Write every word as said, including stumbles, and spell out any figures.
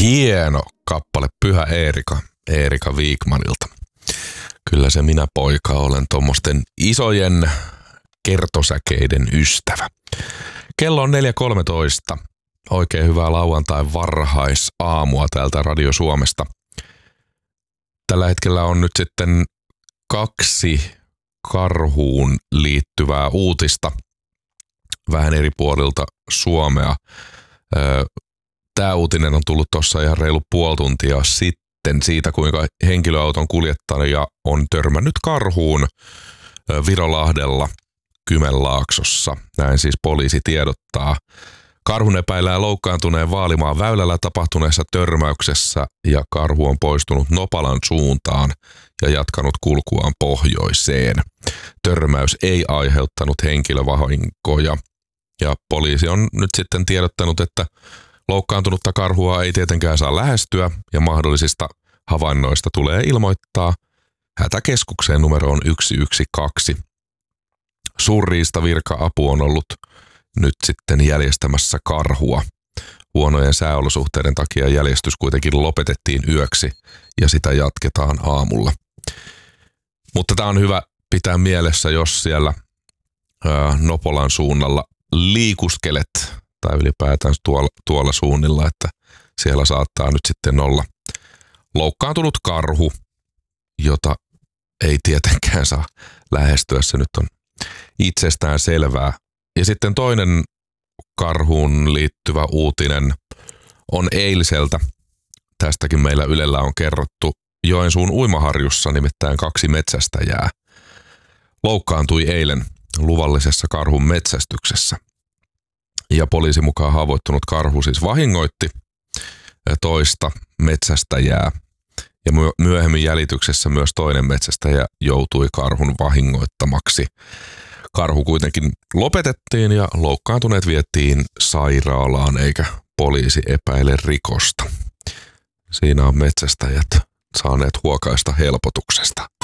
Hieno kappale Pyhä Eerika, Eerika Wikmanilta. Kyllä se minä poika olen tuommoisten isojen kertosäkeiden ystävä. Kello on neljä kolmetoista. Oikein hyvää lauantai varhaisaamua täältä Radio Suomesta. Tällä hetkellä on nyt sitten kaksi karhuun liittyvää uutista vähän eri puolilta Suomea. Tämä uutinen on tullut tuossa ihan reilu puoli tuntia sitten siitä, kuinka henkilöauton kuljettaja on törmännyt karhuun Virolahdella Kymenlaaksossa. Näin siis poliisi tiedottaa. Karhun epäillään loukkaantuneen Vaalimaan väylällä tapahtuneessa törmäyksessä ja karhu on poistunut Nopalan suuntaan ja jatkanut kulkuaan pohjoiseen. Törmäys ei aiheuttanut henkilövahinkoja ja poliisi on nyt sitten tiedottanut, että loukkaantunutta karhua ei tietenkään saa lähestyä ja mahdollisista havainnoista tulee ilmoittaa hätäkeskukseen numeroon yksi yksi kaksi. Suurriistavirka-apu on ollut nyt sitten jäljestämässä karhua. Huonojen sääolosuhteiden takia jäljestys kuitenkin lopetettiin yöksi ja sitä jatketaan aamulla. Mutta tämä on hyvä pitää mielessä, jos siellä ää, Nopolan suunnalla liikuskelet tai ylipäätään tuolla, tuolla suunnilla, että siellä saattaa nyt sitten olla loukkaantunut karhu, jota ei tietenkään saa lähestyä. Se nyt on itsestään selvää. Ja sitten toinen karhuun liittyvä uutinen on eiliseltä. Tästäkin meillä Ylellä on kerrottu. Joensuun uimaharjussa nimittäin kaksi metsästäjää loukkaantui eilen luvallisessa karhun metsästyksessä. Ja poliisin mukaan haavoittunut karhu siis vahingoitti toista metsästäjää. Ja myöhemmin jäljityksessä myös toinen metsästäjä joutui karhun vahingoittamaksi. Karhu kuitenkin lopetettiin ja loukkaantuneet viettiin sairaalaan eikä poliisi epäile rikosta. Siinä on metsästäjät saaneet huokaista helpotuksesta.